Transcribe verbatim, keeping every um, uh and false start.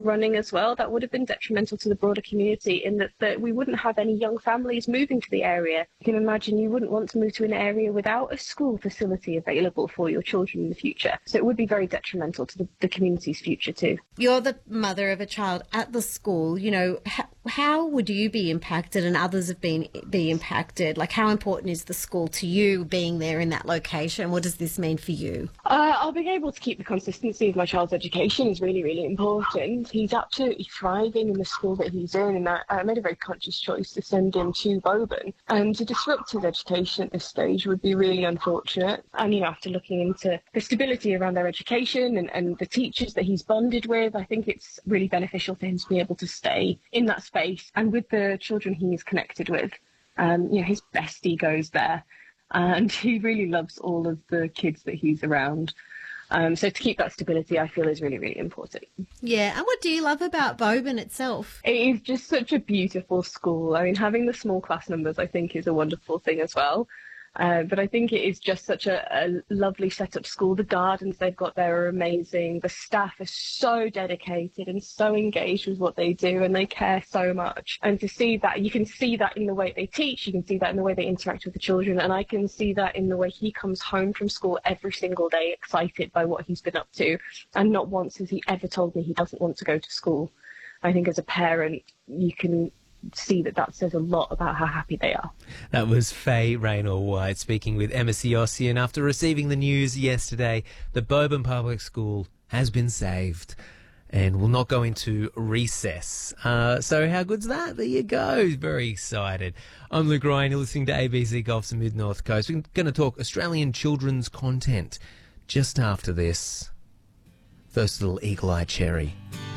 running as well, that would have been detrimental to the broader community in that, that we wouldn't have any young families moving to the area. You can imagine you wouldn't want to move to an area without a school facility available for your children in the future. So it would be very detrimental to the, the community's future too. You're the mother of a child at the school. You know, how, how would you be impacted and others have been be impacted? Like, how important is the school to you being there in that location? What does this mean for you? Uh, I'll be able to keep the consistency of my child's education is really, really important. He's absolutely thriving in the school that he's in, and I, I made a very conscious choice to send him to Boban. And to disrupt his education at this stage would be really unfortunate. And, you know, after looking into the stability around their education and, and the teachers that he's bonded with, I think it's really beneficial for him to be able to stay in that space and with the children he's connected with. Um, you know, his bestie goes there, and he really loves all of the kids that he's around. Um, so to keep that stability, I feel, is really, really important. Yeah, and what do you love about Boban itself? It is just such a beautiful school. I mean, having the small class numbers, I think, is a wonderful thing as well. Uh, but I think it is just such a, a lovely set-up school. The gardens they've got there are amazing. The staff are so dedicated and so engaged with what they do, and they care so much. And to see that, you can see that in the way they teach, you can see that in the way they interact with the children, and I can see that in the way he comes home from school every single day excited by what he's been up to, and not once has he ever told me he doesn't want to go to school. I think as a parent, you can see that that says a lot about how happy they are. That was Faye Raynor-White speaking with Emma Siossian after receiving the news yesterday that Boban Public School has been saved and will not go into recess. Uh, so how good's that? There you go. Very excited. I'm Luke Ryan. You're listening to A B C Golf's Mid North Coast. We're going to talk Australian children's content just after this. First, little Eagle Eye Cherry.